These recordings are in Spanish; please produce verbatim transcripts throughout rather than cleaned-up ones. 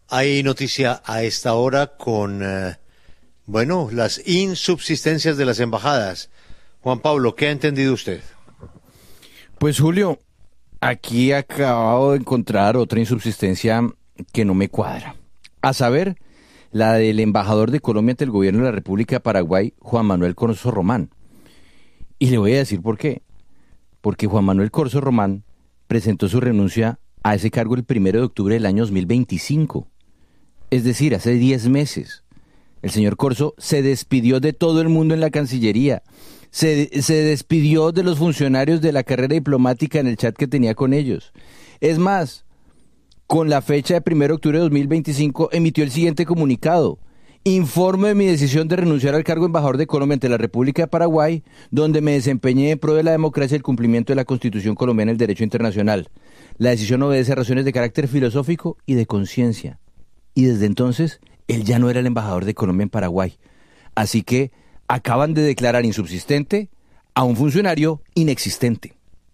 Hay noticia a esta hora con, eh, bueno, las insubsistencias de las embajadas. Juan Pablo, ¿qué ha entendido usted? Pues Julio, aquí acabo de encontrar otra insubsistencia que no me cuadra. A saber, la del embajador de Colombia ante el gobierno de la República de Paraguay, Juan Manuel Corso Román. Y le voy a decir por qué. Porque Juan Manuel Corso Román presentó su renuncia a ese cargo el primero de octubre del año dos mil veinticinco. Es decir, hace diez meses. El señor Corso se despidió de todo el mundo en la Cancillería. Se, se despidió de los funcionarios de la carrera diplomática en el chat que tenía con ellos. Es más, con la fecha de primero de octubre de dos mil veinticinco emitió el siguiente comunicado. Informo de mi decisión de renunciar al cargo de embajador de Colombia ante la República de Paraguay, donde me desempeñé en pro de la democracia y el cumplimiento de la Constitución colombiana y el derecho internacional. La decisión obedece a razones de carácter filosófico y de conciencia. Y desde entonces, él ya no era el embajador de Colombia en Paraguay. Así que acaban de declarar insubsistente a un funcionario inexistente.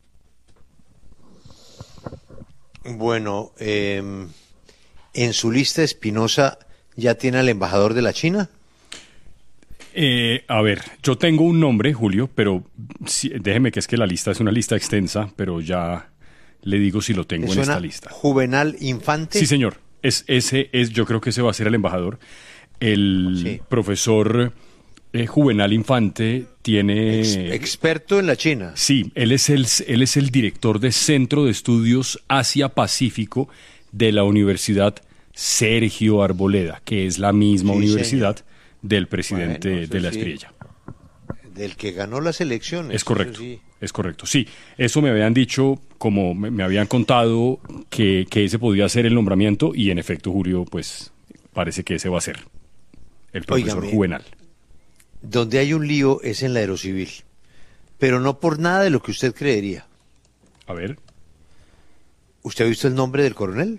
Bueno, eh, en su lista Espinosa ya tiene al embajador de la China. Eh, a ver, yo tengo un nombre, Julio, pero sí, déjeme que es que la lista es una lista extensa, pero ya le digo si lo tengo en esta lista. ¿Juvenal Infante? Sí, señor. Es, ese es, yo creo que ese va a ser el embajador. El sí. profesor eh, Juvenal Infante tiene... Ex, experto en la China. Sí, él es, el, él es el director de Centro de Estudios Asia-Pacífico de la Universidad Sergio Arboleda, que es la misma sí, universidad señor. del presidente bueno, de la sí. Espriella. Del que ganó las elecciones. Es correcto, sí. es correcto. Sí, eso me habían dicho, como me, me habían contado, que, que ese podía ser el nombramiento, y en efecto, Julio, pues parece que ese va a ser el profesor Óigame, Juvenal. Donde hay un lío es en la Aerocivil, pero no por nada de lo que usted creería. A ver. ¿Usted ha visto el nombre del coronel?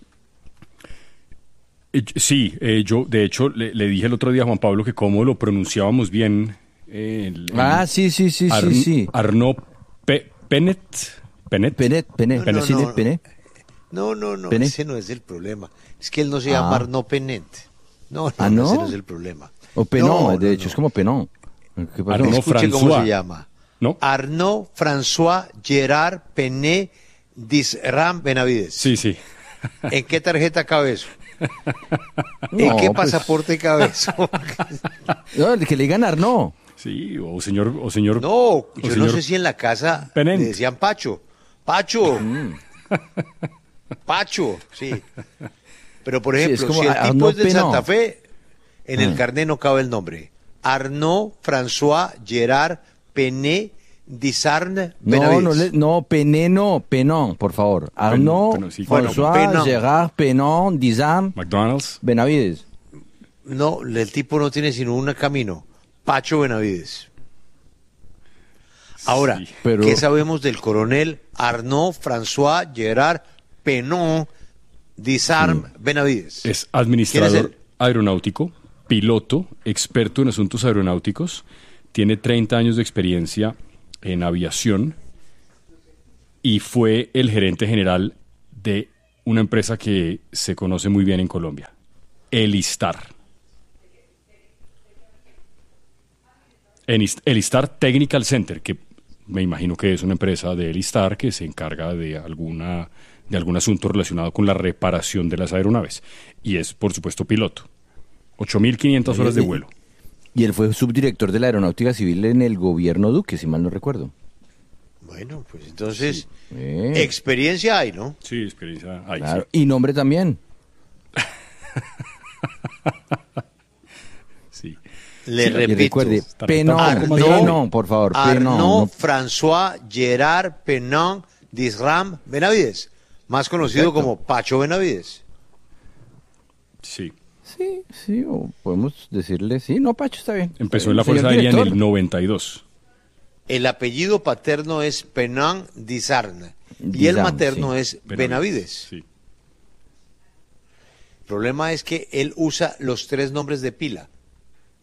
Eh, sí, eh, yo de hecho le, le dije el otro día a Juan Pablo que cómo lo pronunciábamos bien. El, el ah, sí, sí, sí, Ar sí, sí. Arnaud Pe Penet. Penet. Penet, Penet, no, Penet, no, sí, no, Penet. No, no, no, Penet. ese no es el problema. Es que él no se llama ah. Arnaud Penet. No, no, ¿Ah, no? ese no es el problema. O Penon, no, de no, hecho, no. es como Penon. ¿Qué pasó? Arnaud Escuche François. Cómo se llama. ¿No? Arnaud François Gerard Penet Disram Benavides. Sí, sí. ¿En qué tarjeta cabe eso? ¿En no, qué pasaporte pues... cabe eso? No, que le digan Arnaud. Sí, o señor... O señor no, yo señor no sé si en la casa Penent. le decían Pacho. Pacho. Mm. Pacho, sí. Pero, por ejemplo, sí, es como si el tipo Arnaud es de Penot. Santa Fe, en mm. el carnet no cabe el nombre. Arnaud François Gerard Penet Disarn Benavides. No, no, le, no, Penet no, Penon, por favor. Arnaud Penon, sí. François bueno, Gerard Penon Disarn McDonald's Benavides. No, el tipo no tiene sino un camino. Pacho Benavides. Ahora, sí, pero... ¿qué sabemos del coronel Arnaud François Gerard Penon Disarm sí. Benavides? Es administrador es aeronáutico, piloto, experto en asuntos aeronáuticos, tiene treinta años de experiencia en aviación y fue el gerente general de una empresa que se conoce muy bien en Colombia, Elistar. Elistar Technical Center, que me imagino que es una empresa de Elistar que se encarga de alguna de algún asunto relacionado con la reparación de las aeronaves. Y es, por supuesto, piloto. ocho mil quinientas horas de vuelo. Y él fue subdirector de la Aeronáutica Civil en el gobierno Duque, si mal no recuerdo. Bueno, pues entonces, sí. eh. experiencia hay, ¿no? Sí, experiencia hay. Claro. Sí. Y nombre también. sí. Le sí, repito. Recuerde, Penon, Arnaud, Penon, por favor. Arnaud no. François Gerard Penon Disram Benavides, más conocido Perfecto. como Pacho Benavides. Sí. Sí, sí, o podemos decirle, sí, no, Pacho, está bien. Empezó en la Fuerza Aérea en el noventa y dos. El apellido paterno es Penon Disarn y el materno sí. es Benavides. Benavides. Sí. El problema es que él usa los tres nombres de pila.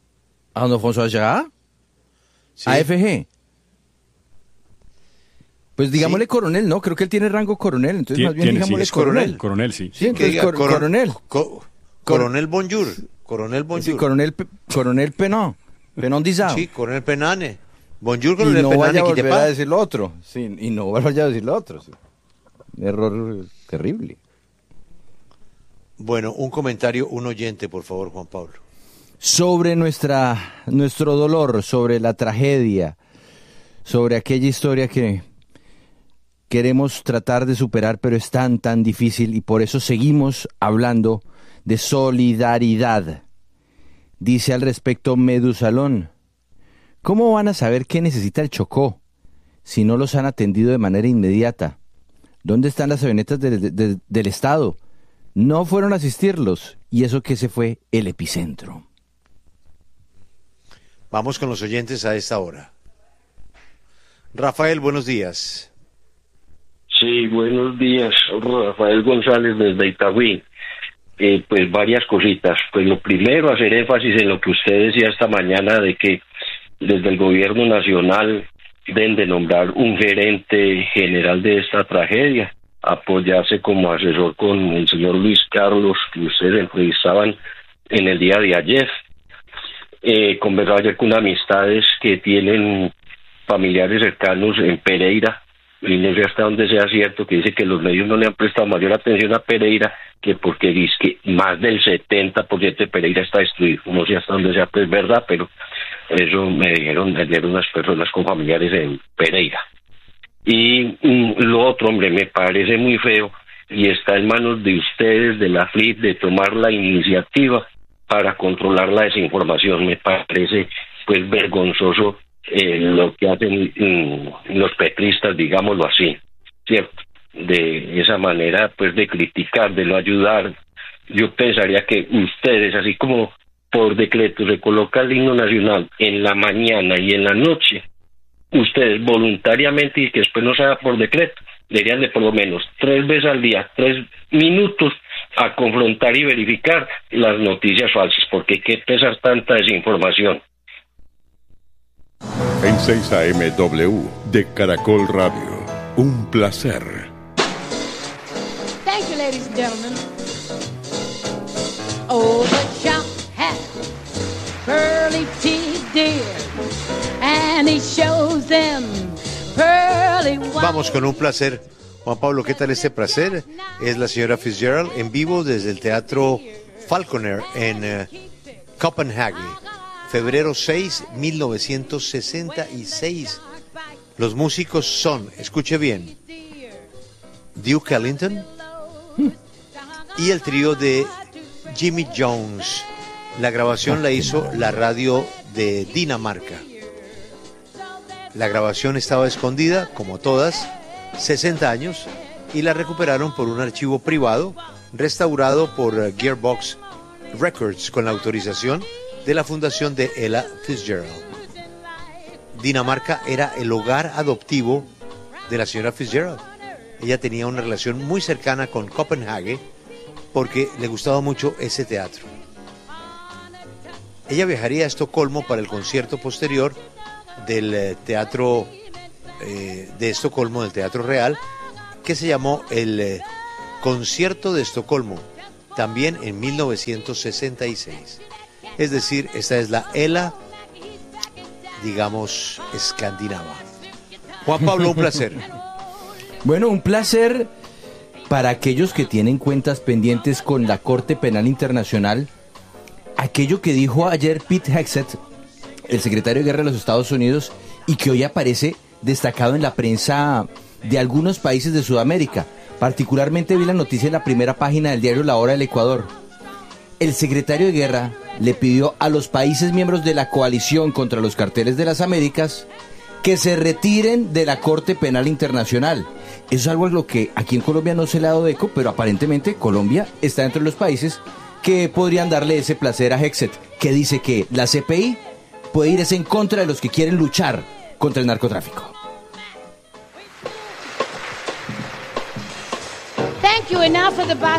¿Arnaud François Gerard? Sí. A F G. Pues digámosle ¿sí? coronel, ¿no? Creo que él tiene rango coronel, entonces Tien, más bien tiene, digámosle sí, coronel. Coronel, sí. Sí, entonces diga, cor coron coronel. Co coronel Bonjour. Coronel Bonjour. Sí, coronel, coronel Penón. Penón Dizao. Sí, coronel Penane. Bonjour, coronel y no Penane. Vaya a volver a decir lo otro. Sí, y no vaya a decir lo otro. Sí. Un error terrible. Bueno, un comentario, un oyente, por favor, Juan Pablo. Sobre nuestra, nuestro dolor, sobre la tragedia, sobre aquella historia que queremos tratar de superar, pero es tan, tan difícil, y por eso seguimos hablando de solidaridad. Dice al respecto Medusalón: ¿cómo van a saber qué necesita el Chocó si no los han atendido de manera inmediata? ¿Dónde están las avionetas de, de, de, del Estado? No fueron a asistirlos, y eso que ese fue el epicentro. Vamos con los oyentes a esta hora. Rafael, buenos días. Sí, buenos días. Rafael González desde Itagüí. Eh, pues varias cositas. Pues lo primero, hacer énfasis en lo que usted decía esta mañana, de que desde el gobierno nacional deben de nombrar un gerente general de esta tragedia, apoyarse como asesor con el señor Luis Carlos, que ustedes entrevistaban en el día de ayer. Eh, conversaba ayer con amistades que tienen familiares cercanos en Pereira, y no sé hasta dónde sea cierto, que dice que los medios no le han prestado mayor atención a Pereira, que porque dice que más del setenta por ciento de Pereira está destruido. No sé hasta dónde sea pues verdad, pero eso me dijeron ayer unas personas con familiares en Pereira. Y mm, lo otro, hombre, me parece muy feo, y está en manos de ustedes, de la F L I P, de tomar la iniciativa para controlar la desinformación. Me parece pues vergonzoso eh, lo que hacen mm, los petristas, digámoslo así, ¿cierto? De esa manera pues de criticar, de no ayudar. Yo pensaría que ustedes, así como por decreto se coloca el himno nacional en la mañana y en la noche, ustedes voluntariamente, y que después no sea por decreto, deberían de por lo menos tres veces al día, tres minutos, a confrontar y verificar las noticias falsas, porque qué pesar tanta desinformación. En seis A M W de Caracol Radio, un placer. Thank you, ladies and gentlemen. Oh, the chump hat, pearly teeth, dear, and he shows them pearly white. Vamos con un placer. Juan Pablo, ¿qué tal este placer? Es la señora Fitzgerald en vivo desde el Teatro Falconer en uh, Copenhague, febrero seis, mil novecientos sesenta y seis. Los músicos son, escuche bien, Duke Ellington y el trío de Jimmy Jones. La grabación la hizo la radio de Dinamarca. La grabación estaba escondida, como todas, sesenta años, y la recuperaron por un archivo privado restaurado por uh, Gearbox Records con la autorización de la fundación de Ella Fitzgerald. Dinamarca era el hogar adoptivo de la señora Fitzgerald. Ella tenía una relación muy cercana con Copenhague porque le gustaba mucho ese teatro. Ella viajaría a Estocolmo para el concierto posterior del eh, teatro eh, de Estocolmo, del Teatro Real, que se llamó el eh, Concierto de Estocolmo, también en mil novecientos sesenta y seis. Es decir, esta es la Ella, digamos, escandinava. Juan Pablo, un placer. Bueno, un placer para aquellos que tienen cuentas pendientes con la Corte Penal Internacional. Aquello que dijo ayer Pete Hegseth, el secretario de Guerra de los Estados Unidos, y que hoy aparece destacado en la prensa de algunos países de Sudamérica. Particularmente vi la noticia en la primera página del diario La Hora del Ecuador. El secretario de Guerra le pidió a los países miembros de la coalición contra los carteles de las Américas que se retiren de la Corte Penal Internacional. Eso es algo a lo que aquí en Colombia no se le ha dado eco, pero aparentemente Colombia está entre los países que podrían darle ese placer a Hegseth, que dice que la C P I puede irse en contra de los que quieren luchar contra el narcotráfico. Thank you, and now for the